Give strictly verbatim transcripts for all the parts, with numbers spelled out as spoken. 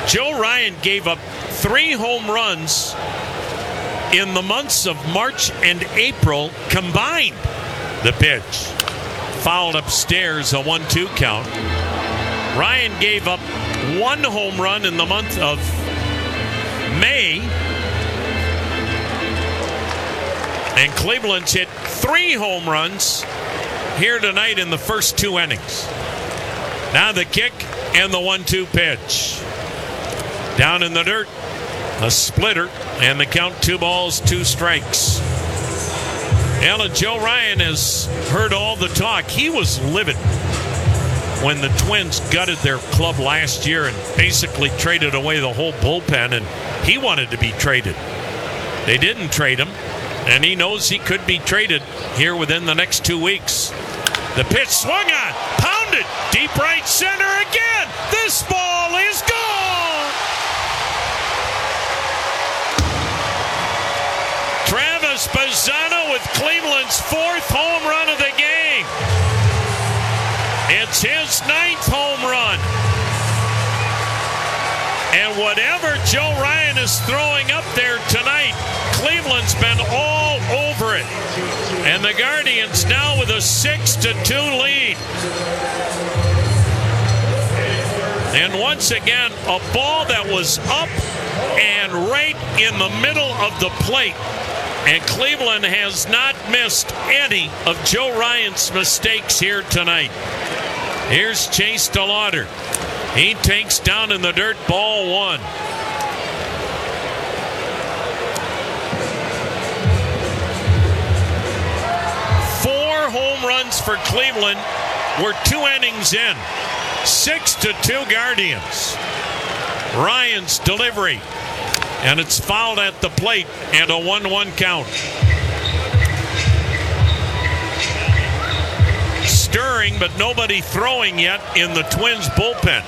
Joe Ryan gave up three home runs in the months of March and April combined. The pitch. Fouled upstairs, a one two count. Ryan gave up one home run in the month of May. And Cleveland's hit three home runs here tonight in the first two innings. Now the kick and the one two pitch. Down in the dirt, a splitter, and the count two balls, two strikes. Ella, Joe Ryan has heard all the talk. He was livid when the Twins gutted their club last year and basically traded away the whole bullpen, and he wanted to be traded. They didn't trade him, and he knows he could be traded here within the next two weeks. The pitch swung on, pounded, deep right center again. This ball is gone. Travis Bazzano with Cleveland's fourth home run of the game. It's his ninth home run. And whatever Joe Ryan is throwing up there tonight, Cleveland's been all over it. And the Guardians now with a six to two lead. And once again, a ball that was up and right in the middle of the plate. And Cleveland has not missed any of Joe Ryan's mistakes here tonight. Here's Chase DeLauder. He takes down in the dirt, ball one. Four home runs for Cleveland. We're two innings in. Six to two Guardians. Ryan's delivery. And it's fouled at the plate and a one one count. Stirring, but nobody throwing yet in the Twins bullpen.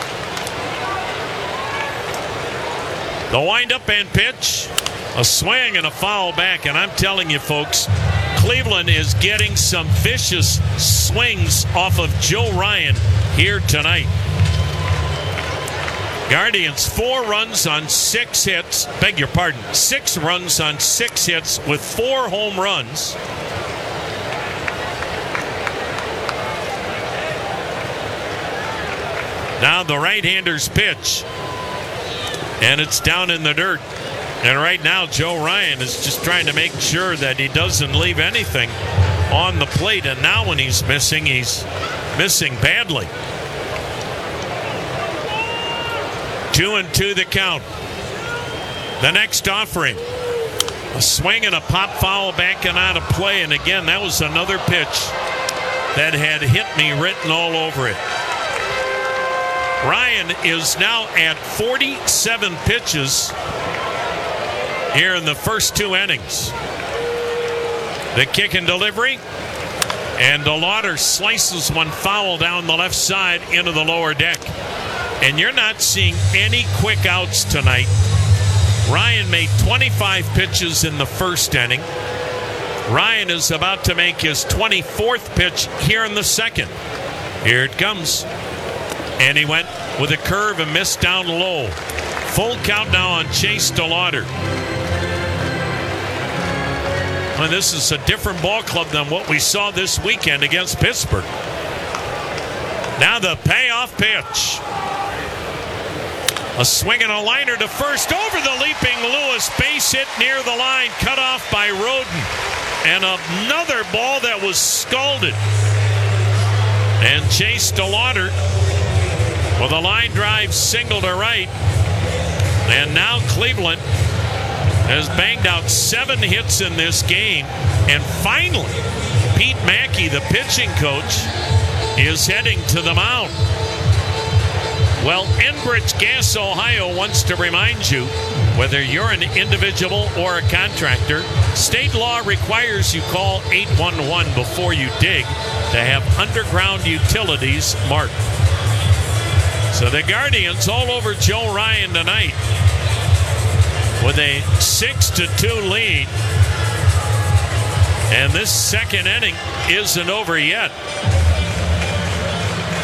The windup and pitch, a swing and a foul back. And I'm telling you, folks, Cleveland is getting some vicious swings off of Joe Ryan here tonight. Guardians, four runs on six hits. Beg your pardon. Six runs on six hits with four home runs. Now the right-hander's pitch. And it's down in the dirt. And right now, Joe Ryan is just trying to make sure that he doesn't leave anything on the plate. And now when he's missing, he's missing badly. Two and two the count. The next offering. A swing and a pop foul back and out of play. And again, that was another pitch that had hit me written all over it. Ryan is now at forty-seven pitches here in the first two innings. The kick and delivery. And DeLauder slices one foul down the left side into the lower deck. And you're not seeing any quick outs tonight. Ryan made twenty-five pitches in the first inning. Ryan is about to make his twenty-fourth pitch here in the second. Here it comes. And he went with a curve and missed down low. Full count now on Chase DeLauder. Well, this is a different ball club than what we saw this weekend against Pittsburgh. Now the payoff pitch. A swing and a liner to first over the leaping Lewis. Base hit near the line. Cut off by Roden. And another ball that was scalded. And Chase DeLauder with a line drive single to right. And now Cleveland has banged out seven hits in this game. And finally, Pete Mackey, the pitching coach, is heading to the mound. Well, Enbridge Gas Ohio wants to remind you, whether you're an individual or a contractor, state law requires you call eight one one before you dig to have underground utilities marked. So the Guardians all over Joe Ryan tonight with a six to two lead. And this second inning isn't over yet.